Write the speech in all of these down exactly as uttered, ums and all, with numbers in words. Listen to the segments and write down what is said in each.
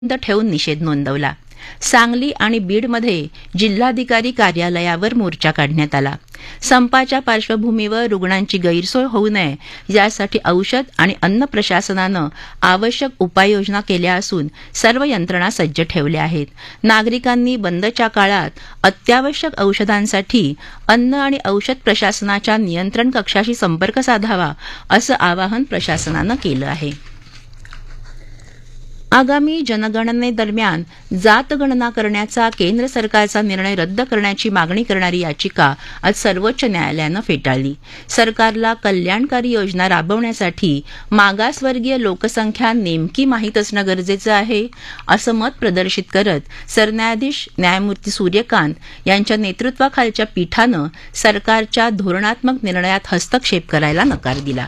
बंद ठेवून निषेध नोंदवला. सांगली आणि बीडमध्ये जिल्हाधिकारी कार्यालयावर मोर्चा काढण्यात आला. संपाच्या पार्श्वभूमीवर रुग्णांची गैरसोय होऊ नये यासाठी औषध आणि अन्न प्रशासनानं आवश्यक उपाययोजना केल्या असून सर्व यंत्रणा सज्ज ठेवल्या आहेत. नागरिकांनी बंदच्या काळात अत्यावश्यक औषधांसाठी अन्न आणि औषध प्रशासनाच्या नियंत्रण कक्षाशी संपर्क साधावा असं आवाहन प्रशासनानं केलं आहे. आगामी जनगणनेदरम्यान जात गणना करण्याचा केंद्र सरकारचा निर्णय रद्द करण्याची मागणी करणारी याचिका आज सर्वोच्च न्यायालयानं फेटाळली. सरकारला कल्याणकारी योजना राबवण्यासाठी मागासवर्गीय लोकसंख्या नेमकी माहीत असणं गरजेचं आहे असं मत प्रदर्शित करत सरन्यायाधीश न्यायमूर्ती सूर्यकांत यांच्या नेतृत्वाखालच्या पीठानं सरकारच्या धोरणात्मक निर्णयात हस्तक्षेप करायला नकार दिला.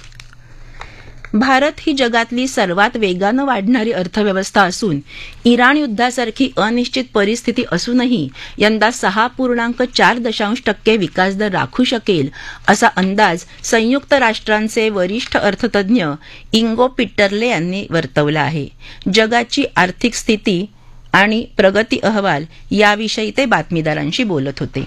भारत ही जगातली सर्वात वेगानं वाढणारी अर्थव्यवस्था असून इराण युद्धासारखी अनिश्चित परिस्थिती असूनही यंदा सहा पूर्णांक चार दशांश टक्के विकासदर राखू शकेल असा अंदाज संयुक्त राष्ट्रांचे वरिष्ठ अर्थतज्ञ इंगो पिट्टरले यांनी वर्तवला आहे. जगाची आर्थिक स्थिती आणि प्रगती अहवाल याविषयी ते बातमीदारांशी बोलत होते.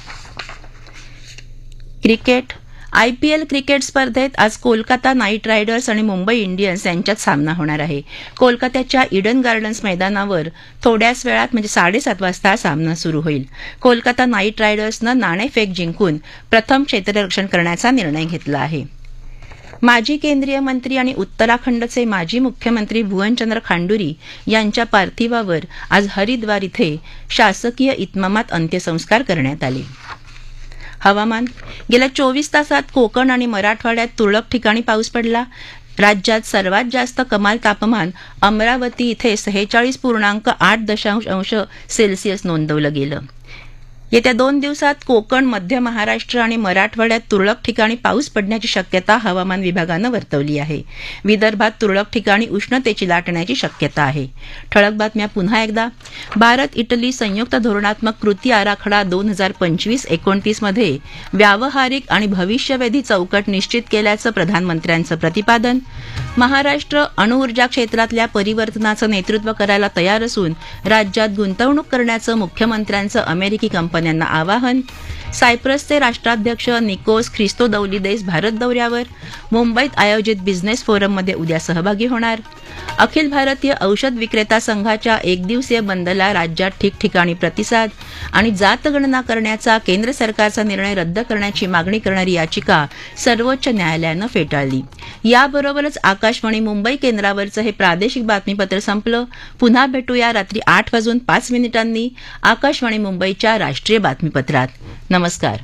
क्रिकेट आयपीएल क्रिकेट स्पर्धेत आज कोलकाता नाईट रायडर्स आणि मुंबई इंडियन्स यांच्यात सामना होणार आहे. कोलकात्याच्या इडन गार्डन्स मैदानावर थोड्याच वेळात म्हणजे साडेसात वाजता हा सामना सुरू होईल. कोलकाता नाईट रायडर्सनं नाणेफेक जिंकून प्रथम क्षेत्ररक्षण करण्याचा निर्णय घेतला आहे. माजी केंद्रीय मंत्री आणि उत्तराखंडचे माजी मुख्यमंत्री भुवनचंद्र खांडुरी यांच्या पार्थिवावर आज हरिद्वार इथे शासकीय इतमामात अंत्यसंस्कार करण्यात आले. हवामान गेल्या चोवीस तासात कोकण आणि मराठवाड्यात तुरळक ठिकाणी पाऊस पडला. राज्यात सर्वात जास्त कमाल तापमान अमरावती इथे सेहेचाळीस पूर्णांक आठ दशांश अंश सेल्सिअस नोंदवलं गेलं. येत्या दोन दिवसात कोकण, मध्य महाराष्ट्र आणि मराठवाड्यात तुरळक ठिकाणी पाऊस पडण्याची शक्यता हवामान विभागानं वर्तवली आहे. विदर्भात तुरळक ठिकाणी उष्णतेची लाट येण्याची शक्यता आहे. ठळक बातम्या पुन्हा एकदा. भारत इटली संयुक्त धोरणात्मक कृती आराखडा दोन हजार पंचवीस एकोणतीस मध्ये व्यावहारिक आणि भविष्यवेधी चौकट निश्चित केल्याचं प्रधानमंत्र्यांचं प्रतिपादन. महाराष्ट्र अणुऊर्जा क्षेत्रातल्या परिवर्तनाचं नेतृत्व करायला तयार असून राज्यात गुंतवणूक करण्याचं मुख्यमंत्र्यांचं अमेरिकी कंपन्यांना आवाहन. सायप्रसचे राष्ट्राध्यक्ष निकोस ख्रिस्तोदौलिदेस भारत दौऱ्यावर. मुंबईत आयोजित बिझनेस फोरममध्ये उद्या सहभागी होणार. अखिल भारतीय औषध विक्रेता संघाच्या एक दिवसीय बंदला राज्यात ठिकठिकाणी प्रतिसाद. आणि जातगणना करण्याचा केंद्र सरकारचा निर्णय रद्द करण्याची मागणी करणारी याचिका सर्वोच्च न्यायालयानं फेटाळली. याबरोबरच आकाशवाणी मुंबई केंद्रावरचं हे प्रादेशिक बातमीपत्र संपलं. पुन्हा भेटूया रात्री आठ वाजून पाच मिनिटांनी आकाशवाणी मुंबईच्या राष्ट्रीय बातमीपत्रात. नमस्कार.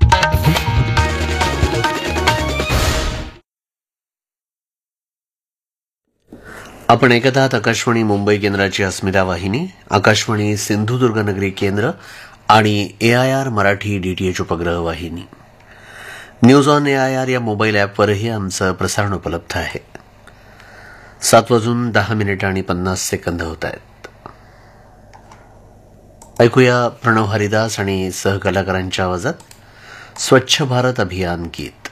आपण ऐकत आहात आकाशवाणी मुंबई केंद्राची अस्मिता वाहिनी, आकाशवाणी सिंधुदुर्गनगरी केंद्र आणि एआयआर मराठी डीटीएच उपग्रह वाहिनी. न्यूज ऑन एआयआर या मोबाईल ॲपवरही आमचं प्रसारण उपलब्ध आहे. सात वाजून दहा मिनिटं आणि पन्नास सेकंद होत आहेत. ऐकूया प्रणव हरिदास आणि सहकलाकारांच्या आवाजात स्वच्छ भारत अभियान गीत.